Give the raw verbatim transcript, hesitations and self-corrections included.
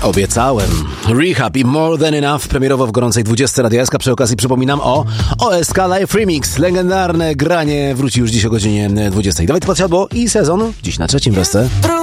Obiecałem. Rehab i More Than Enough premierowo w gorącej dwudziestce Radia S K. Przy okazji przypominam o O S K Live Remix. Legendarne granie wróci już dziś o godzinie dwudziestej. Dawaj to podsiadło i sezon dziś na trzecim w S C.